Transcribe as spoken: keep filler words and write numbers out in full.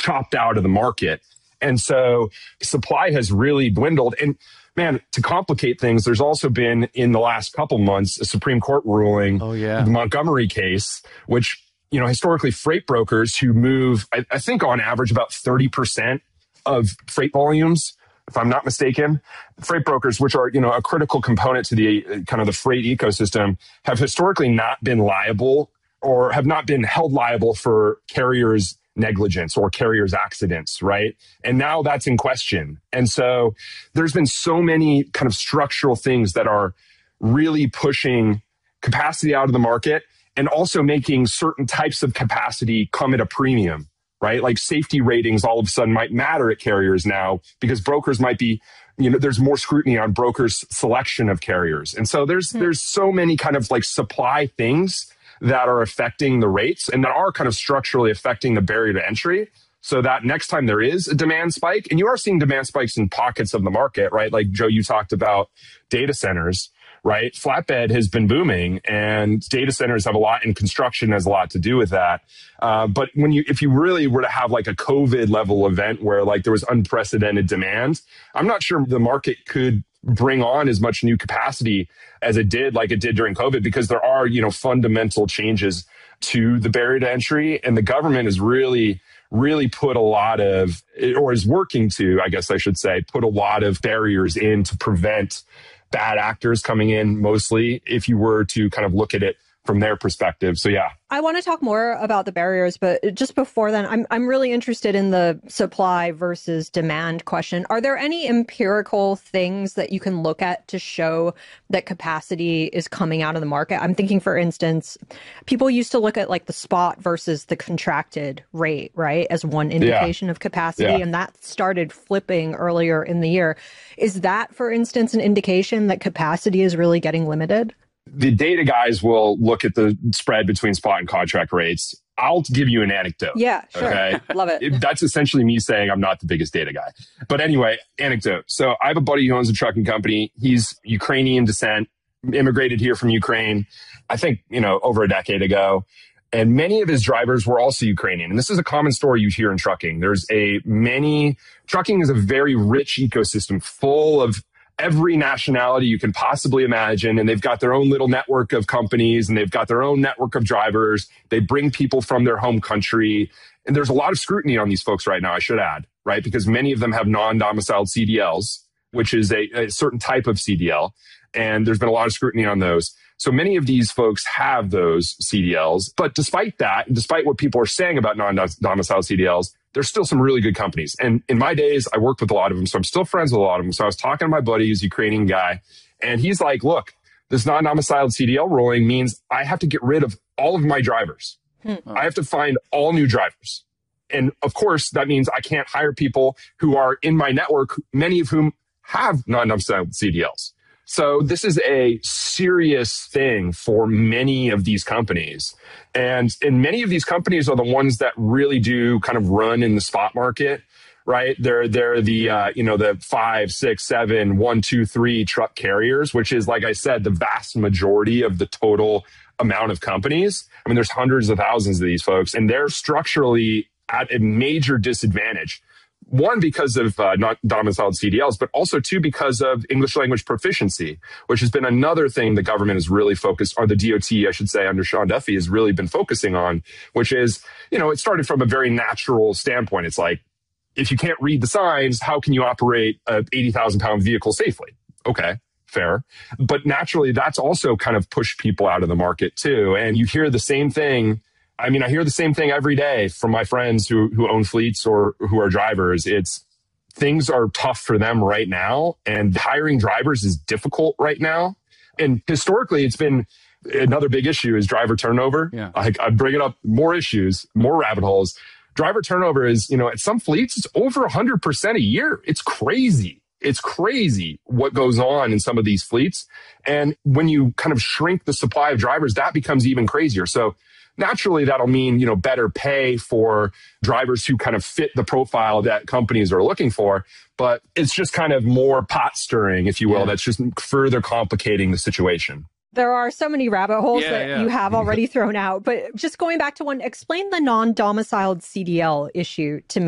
chopped out of the market. And so supply has really dwindled. And man, to complicate things, there's also been in the last couple months a Supreme Court ruling, oh, yeah. the Montgomery case, which, you know, historically freight brokers who move, I, I think on average about thirty percent of freight volumes, if I'm not mistaken, freight brokers, which are, you know, a critical component to the uh, kind of the freight ecosystem, have historically not been liable or have not been held liable for carriers' negligence or carriers' accidents, right? And now that's in question. And so there's been so many kind of structural things that are really pushing capacity out of the market and also making certain types of capacity come at a premium, right? Like safety ratings all of a sudden might matter at carriers now because brokers might be, you know, there's more scrutiny on brokers' selection of carriers. And so there's, mm. there's so many kind of like supply things that are affecting the rates and that are kind of structurally affecting the barrier to entry so that next time there is a demand spike, and you are seeing demand spikes in pockets of the market, right? Like Joe, you talked about data centers, right? Flatbed has been booming and data centers have a lot, and construction has a lot to do with that. Uh, but when you, if you really were to have like a COVID level event where like there was unprecedented demand, I'm not sure the market could bring on as much new capacity as it did, like it did during COVID, because there are, you know, fundamental changes to the barrier to entry. And the government has really, really put a lot of, or is working to, I guess I should say, put a lot of barriers in to prevent bad actors coming in, mostly, if you were to kind of look at it from their perspective. So yeah. I want to talk more about the barriers, but just before then, I'm I'm really interested in the supply versus demand question. Are there any empirical things that you can look at to show that capacity is coming out of the market? I'm thinking, for instance, people used to look at like the spot versus the contracted rate, right, as one indication yeah. of capacity, yeah. and that started flipping earlier in the year. Is that, for instance, an indication that capacity is really getting limited? The data guys will look at the spread between spot and contract rates. I'll give you an anecdote. Yeah, sure. Okay? Love it. it. That's essentially me saying I'm not the biggest data guy. But anyway, anecdote. So I have a buddy who owns a trucking company. He's Ukrainian descent, immigrated here from Ukraine, I think, you know, over a decade ago. And many of his drivers were also Ukrainian. And this is a common story you hear in trucking. There's a many, trucking is a very rich ecosystem full of every nationality you can possibly imagine. And they've got their own little network of companies and they've got their own network of drivers. They bring people from their home country. And there's a lot of scrutiny on these folks right now, I should add, right? Because many of them have non-domiciled C D Ls, which is a, a certain type of C D L. And there's been a lot of scrutiny on those. So many of these folks have those C D Ls. But despite that, despite what people are saying about non-domiciled C D Ls, there's still some really good companies. And in my days, I worked with a lot of them. So I'm still friends with a lot of them. So I was talking to my buddy, who's a Ukrainian guy, and he's like, look, this non-domiciled C D L ruling means I have to get rid of all of my drivers. Hmm. I have to find all new drivers. And of course, that means I can't hire people who are in my network, many of whom have non-domiciled C D Ls. So this is a serious thing for many of these companies. And, and many of these companies are the ones that really do kind of run in the spot market, right? They're, they're the, uh, you know, the five, six, seven, one, two, three truck carriers, which is, like I said, the vast majority of the total amount of companies. I mean, there's hundreds of thousands of these folks, and they're structurally at a major disadvantage. One, because of uh, not domiciled C D Ls, but also two, because of English language proficiency, which has been another thing the government has really focused, or the D O T, I should say, under Sean Duffy has really been focusing on, which is, you know, it started from a very natural standpoint. It's like, if you can't read the signs, how can you operate a eighty thousand pound vehicle safely? Okay, fair. But naturally, that's also kind of pushed people out of the market too. And you hear the same thing. I mean, I hear the same thing every day from my friends who, who own fleets or who are drivers. It's things are tough for them right now, and hiring drivers is difficult right now. And historically, it's been another big issue is driver turnover. Yeah. I, I bring it up, more issues, more rabbit holes. Driver turnover is, you know, at some fleets, it's over one hundred percent a year. It's crazy. It's crazy what goes on in some of these fleets. And when you kind of shrink the supply of drivers, that becomes even crazier. So naturally, that'll mean, you know, better pay for drivers who kind of fit the profile that companies are looking for. But it's just kind of more pot stirring, if you will, yeah. that's just further complicating the situation. There are so many rabbit holes yeah, that yeah. you have already thrown out. But just going back to one, explain the non-domiciled C D L issue to me.